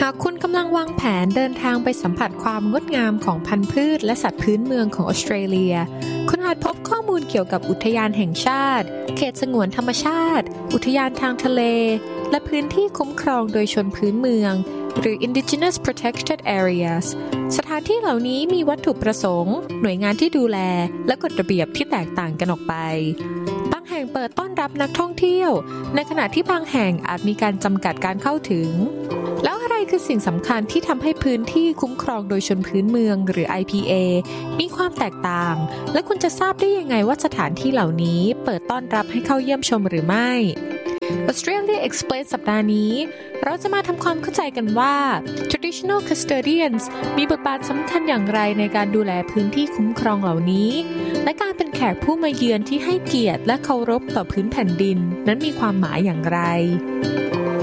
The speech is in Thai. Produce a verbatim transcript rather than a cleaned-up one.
หากคุณกำลังวางแผนเดินทางไปสัมผัสความงดงามของพันธุ์พืชและสัตว์พื้นเมืองของออสเตรเลียคุณอาจพบข้อมูลเกี่ยวกับอุทยานแห่งชาติเขตสงวนธรรมชาติอุทยานทางทะเลและพื้นที่คุ้มครองโดยชนพื้นเมืองหรือ Indigenous Protected Areas สถานที่เหล่านี้มีวัตถุประสงค์หน่วยงานที่ดูแลและกฎระเบียบที่แตกต่างกันออกไปบางแห่งเปิดต้อนรับนักท่องเที่ยวในขณะที่บางแห่งอาจมีการจำกัดการเข้าถึงแล้วอะไรคือสิ่งสำคัญที่ทำให้พื้นที่คุ้มครองโดยชนพื้นเมืองหรือ ไอ พี เอ มีความแตกต่างและคุณจะทราบได้ยังไงว่าสถานที่เหล่านี้เปิดต้อนรับให้เข้าเยี่ยมชมหรือไม่ Australia Explain สัปดาห์นี้เราจะมาทำความเข้าใจกันว่า Traditional Custodians มีบทบาทสำคัญอย่างไรในการดูแลพื้นที่คุ้มครองเหล่านี้และการเป็นแขกผู้มาเยือนที่ให้เกียรติและเคารพต่อพื้นแผ่นดินนั้นมีความหมายอย่างไร